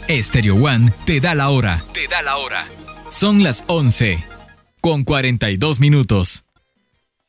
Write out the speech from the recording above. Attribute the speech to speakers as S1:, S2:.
S1: Stereo One te da la hora. Son las 11:42 minutos.